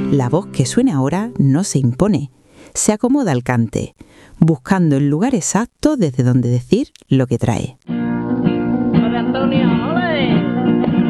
La voz que suene ahora no se impone, se acomoda al cante, buscando el lugar exacto desde donde decir lo que trae. ¡José Antonio, ole!